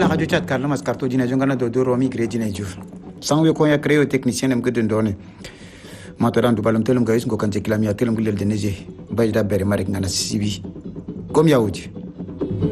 radio chat Carlo Mascarto dina jongana do Romi Grejina Juf sans we ko ya créer technicien em gudun donné matoran du balam telum gayis ngo kan tekilami ya telum gulel de neje bayda bere marek ngana sibi comme yawuji